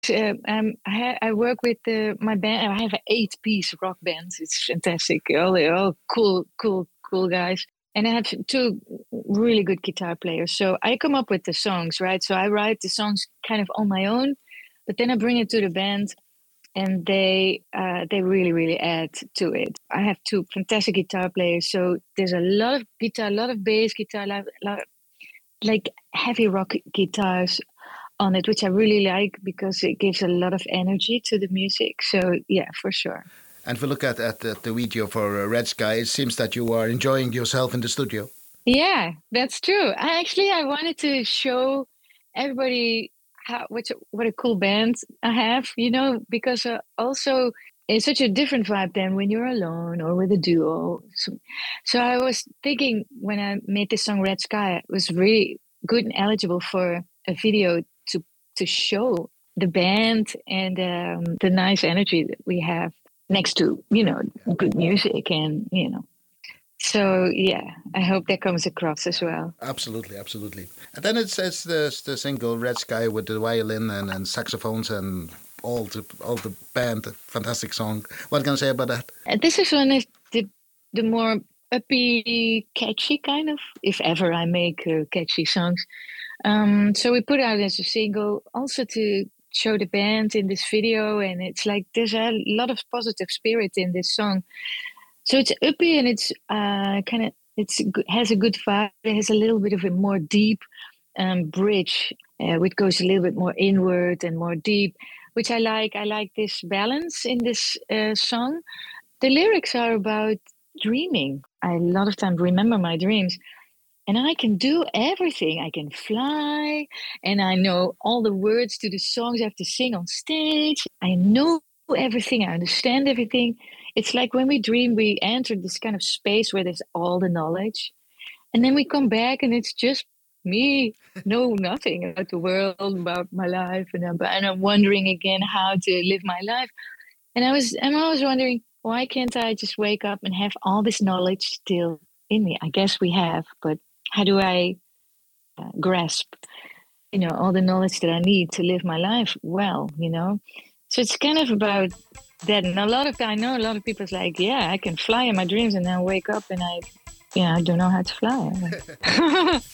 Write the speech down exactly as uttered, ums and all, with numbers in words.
Uh, um, I, ha- I work with uh, my band. I have an eight-piece rock band. It's fantastic. All, all cool, cool, cool guys. And I have two really good guitar players. So I come up with the songs, right? So I write the songs kind of on my own, but then I bring it to the band, and they uh, they really really add to it. I have two fantastic guitar players, so there's a lot of guitar, a lot of bass guitar, a lot, lot of, like heavy rock guitars on it, which I really like because it gives a lot of energy to the music. So yeah, for sure. And if we look at, at, the, the video for uh, Red Sky, it seems that you are enjoying yourself in the studio. Yeah, that's true. I actually I wanted to show everybody how what a, what a cool band I have, you know, because uh, also it's such a different vibe than when you're alone or with a duo. So, so I was thinking when I made this song Red Sky, it was really good and eligible for a video to to show the band and um, the nice energy that we have next to, you know, good music and, you know. So yeah, I hope that comes across as well. Absolutely, absolutely. And then it says the the single Red Sky with the violin and, and saxophones and all the all the band. Fantastic song. What can I say about that? And this is one of the the more uppy, catchy kind of, if ever I make uh, catchy songs. Um, so we put it out as a single, also to show the band in this video, and it's like there's a lot of positive spirit in this song. So it's uppy and it's uh, kind of it's has a good vibe. It has a little bit of a more deep um, bridge, uh, which goes a little bit more inward and more deep, which I like. I like this balance in this uh, song. The lyrics are about dreaming. I a lot of times remember my dreams, and I can do everything. I can fly, and I know all the words to the songs I have to sing on stage. I know everything. I understand everything. It's like when we dream, we enter this kind of space where there's all the knowledge, and then we come back, and it's just me, know nothing about the world, about my life, and I'm, and I'm wondering again how to live my life. And I was, I'm always wondering, why can't I just wake up and have all this knowledge still in me? I guess we have, but how do I uh, grasp, you know, all the knowledge that I need to live my life well, you know? So it's kind of about that. And a lot of, I know a lot of people's like, yeah, I can fly in my dreams and then wake up and I, yeah, I don't know how to fly.